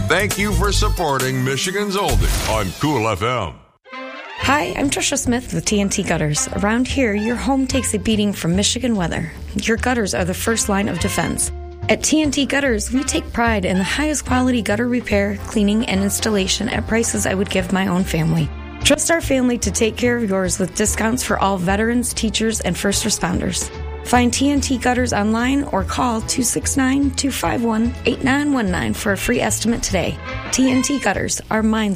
Thank you for supporting Michigan's Oldie on Cool FM. Hi, I'm Trisha Smith with TNT Gutters. Around here, your home takes a beating from Michigan weather. Your gutters are the first line of defense. At TNT Gutters, we take pride in the highest quality gutter repair, cleaning, and installation at prices I would give my own family. Trust our family to take care of yours with discounts for all veterans, teachers, and first responders. Find TNT Gutters online or call 269-251-8919 for a free estimate today. TNT Gutters, our minds